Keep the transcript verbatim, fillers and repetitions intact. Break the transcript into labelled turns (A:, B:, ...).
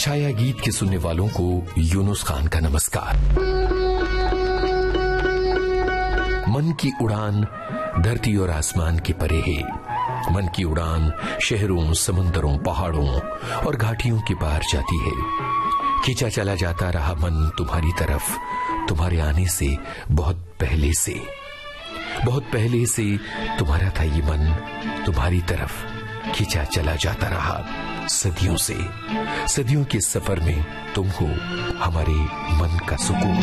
A: छाया गीत के सुनने वालों को यूनुस खान का नमस्कार। मन की उड़ान धरती और आसमान के परे है। मन की उड़ान शहरों, समंदरों, पहाड़ों और घाटियों के पार जाती है। खींचा चला जाता रहा मन तुम्हारी तरफ, तुम्हारे आने से बहुत पहले से। बहुत पहले से तुम्हारा था ये मन, तुम्हारी तरफ खींचा चला जाता रहा। सदियों से, सदियों के सफर में तुम हो हमारे मन का सुकून।